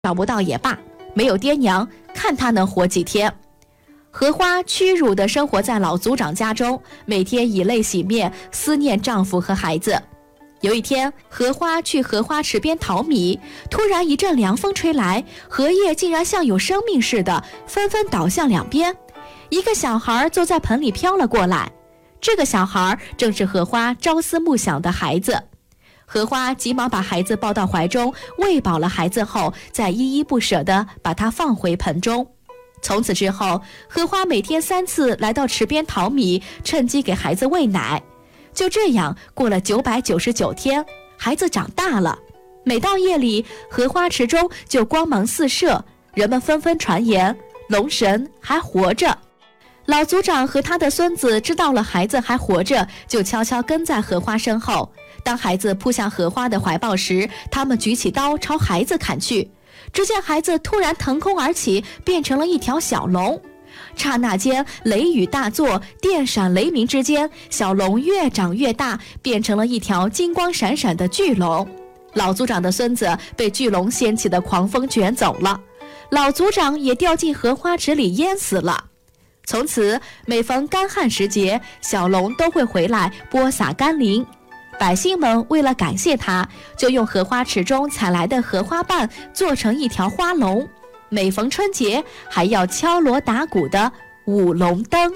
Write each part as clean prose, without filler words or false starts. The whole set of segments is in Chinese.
找不到也罢，没有爹娘，看他能活几天。荷花屈辱地生活在老族长家中，每天以泪洗面，思念丈夫和孩子。有一天，荷花去荷花池边淘米，突然一阵凉风吹来，荷叶竟然像有生命似的，纷纷倒向两边。一个小孩就在盆里飘了过来，这个小孩正是荷花朝思暮想的孩子。荷花急忙把孩子抱到怀中，喂饱了孩子后，再依依不舍地把他放回盆中。从此之后，荷花每天3次来到池边淘米，趁机给孩子喂奶。就这样过了999天，孩子长大了。每到夜里，荷花池中就光芒四射，人们纷纷传言龙神还活着。老族长和他的孙子知道了孩子还活着，就悄悄跟在荷花身后。当孩子扑向荷花的怀抱时，他们举起刀朝孩子砍去。只见孩子突然腾空而起，变成了一条小龙。刹那间，雷雨大作，电闪雷鸣之间，小龙越长越大，变成了一条金光闪闪的巨龙。老族长的孙子被巨龙掀起的狂风卷走了，老族长也掉进荷花池里淹死了。从此，每逢干旱时节，小龙都会回来播撒甘霖。百姓们为了感谢他，就用荷花池中采来的荷花瓣做成一条花龙。每逢春节，还要敲锣打鼓的舞龙灯。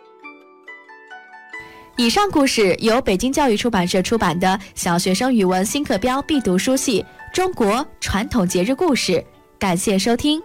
以上故事由北京教育出版社出版的小学生语文新课标必读书系《中国传统节日故事》，感谢收听。